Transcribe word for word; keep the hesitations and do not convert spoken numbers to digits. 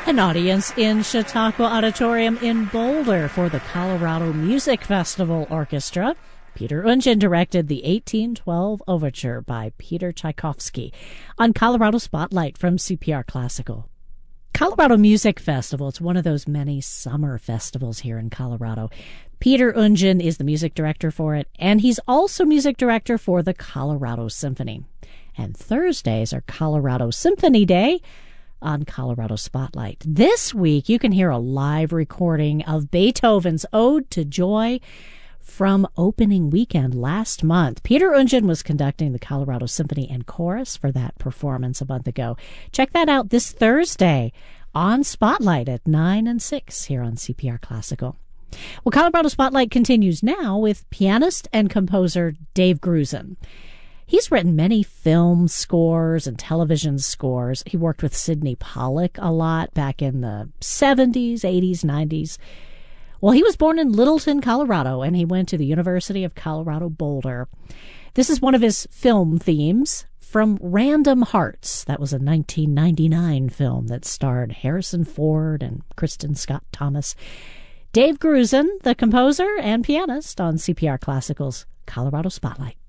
An audience in Chautauqua Auditorium in Boulder for the Colorado Music Festival Orchestra. Peter Oundjian directed the eighteen twelve Overture by Peter Tchaikovsky on Colorado Spotlight from C P R Classical. Colorado Music Festival, it's one of those many summer festivals here in Colorado. Peter Oundjian is the music director for it, and he's also music director for the Colorado Symphony. And Thursdays are Colorado Symphony Day on Colorado Spotlight. This week, you can hear a live recording of Beethoven's Ode to Joy from opening weekend last month. Peter Oundjian was conducting the Colorado Symphony and Chorus for that performance a month ago. Check that out this Thursday on Spotlight at nine and six here on C P R Classical. Well, Colorado Spotlight continues now with pianist and composer Dave Grusin. He's written many film scores and television scores. He worked with Sidney Pollack a lot back in the seventies, eighties, nineties. Well, he was born in Littleton, Colorado, and he went to the University of Colorado Boulder. This is one of his film themes from Random Hearts. That was a nineteen ninety-nine film that starred Harrison Ford and Kristen Scott Thomas. Dave Grusin, the composer and pianist on C P R Classical's Colorado Spotlight.